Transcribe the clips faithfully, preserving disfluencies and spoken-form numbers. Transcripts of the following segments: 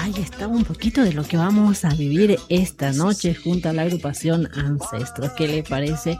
ahí está un poquito de lo que vamos a vivir esta noche junto a la agrupación Ancestro. ¿Qué le parece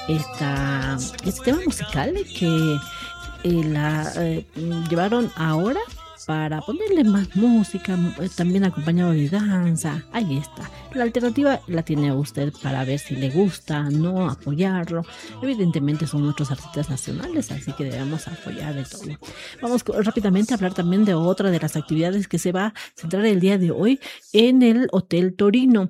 esta, este tema musical que eh, la eh, llevaron ahora para ponerle más música, eh, también acompañado de danza? Ahí está. La alternativa la tiene usted para ver si le gusta, no apoyarlo. Evidentemente son nuestros artistas nacionales, así que debemos apoyar de todo. Vamos co- rápidamente a hablar también de otra de las actividades que se va a centrar el día de hoy en el Hotel Torino.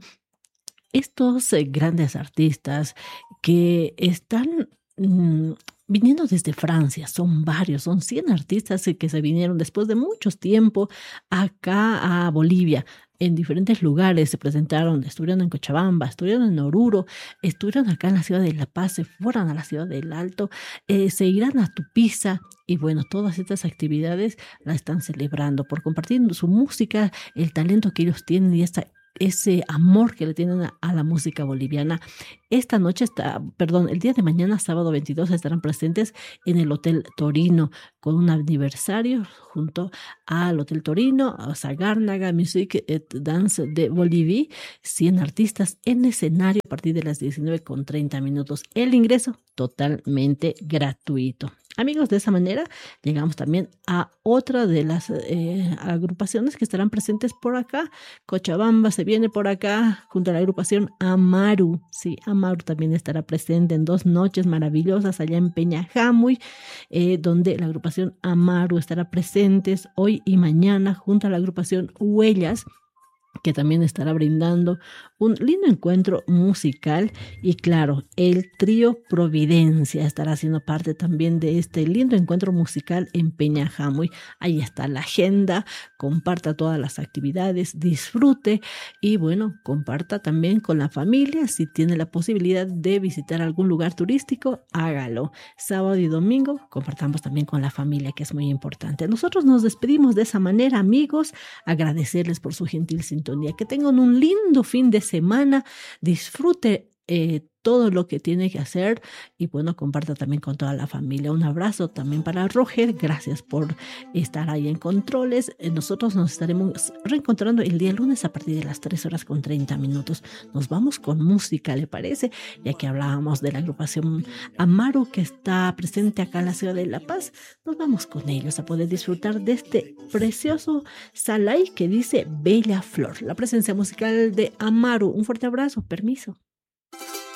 Estos eh, grandes artistas que están mm, viniendo desde Francia, son varios, son cien artistas eh, que se vinieron después de mucho tiempo acá a Bolivia. En diferentes lugares se presentaron, estuvieron en Cochabamba, estuvieron en Oruro, estuvieron acá en la ciudad de La Paz, se fueron a la ciudad del Alto, eh, se irán a Tupiza y bueno, todas estas actividades la están celebrando por compartir su música, el talento que ellos tienen y esta ese amor que le tienen a, a la música boliviana. Esta noche está, perdón, el día de mañana, sábado veintidós, estarán presentes en el Hotel Torino con un aniversario junto al Hotel Torino, a Sagárnaga Music et Dance de Bolivia, cien artistas en escenario a partir de las diecinueve con treinta minutos. El ingreso totalmente gratuito. Amigos, de esa manera llegamos también a otra de las eh, agrupaciones que estarán presentes por acá. Cochabamba se viene por acá junto a la agrupación Amaru. Sí, Amaru también estará presente en dos noches maravillosas allá en Peñajamuy, eh, donde la agrupación Amaru estará presentes hoy y mañana junto a la agrupación Huellas, que también estará brindando un lindo encuentro musical. Y claro, el trío Providencia estará siendo parte también de este lindo encuentro musical en Peñajamuy. Ahí está la agenda, comparta todas las actividades, disfrute y bueno, comparta también con la familia. Si tiene la posibilidad de visitar algún lugar turístico, hágalo. Sábado y domingo compartamos también con la familia, que es muy importante. Nosotros nos despedimos de esa manera, amigos, agradecerles por su gentil sintonía. Que tengan un lindo fin de semana, disfrute eh, todo lo que tiene que hacer y bueno, comparta también con toda la familia. Un abrazo también para Roger, gracias por estar ahí en controles. Eh, nosotros nos estaremos reencontrando el día lunes a partir de las tres horas con treinta minutos. Nos vamos con música, ¿le parece? Ya que hablábamos de la agrupación Amaru que está presente acá en la ciudad de La Paz, nos vamos con ellos a poder disfrutar de este precioso Salai que dice Bella Flor, la presencia musical de Amaru. Un fuerte abrazo, permiso.